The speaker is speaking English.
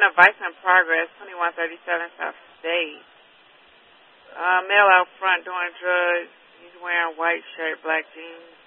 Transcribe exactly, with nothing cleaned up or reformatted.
a vice in progress, twenty-one thirty-seven South State. Uh, male out front doing drugs. He's wearing white shirt, black jeans.